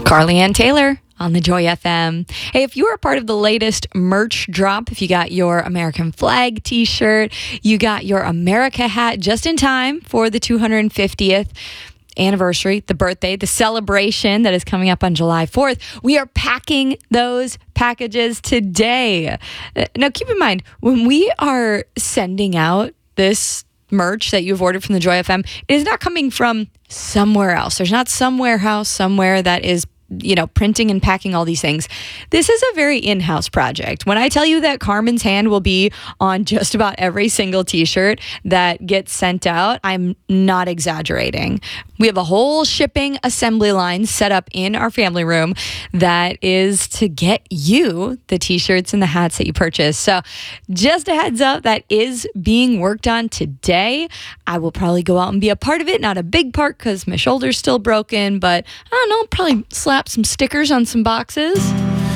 Carly Ann Taylor on the Joy FM. Hey, if you are a part of the latest merch drop, if you got your American flag t-shirt, you got your America hat just in time for the 250th anniversary, the birthday, the celebration that is coming up on July 4th, we are packing those packages today. Now, keep in mind, when we are sending out this merch that you've ordered from the Joy FM, it is not coming from somewhere else. There's not some warehouse somewhere that is printing and packing all these things. This is a very in-house project. When I tell you that Carmen's hand will be on just about every single t-shirt that gets sent out, I'm not exaggerating. We have a whole shipping assembly line set up in our family room that is to get you the t-shirts and the hats that you purchase. So just a heads up, that is being worked on today. I will probably go out and be a part of it, not a big part because my shoulder's still broken, but I don't know, probably slap some stickers on some boxes.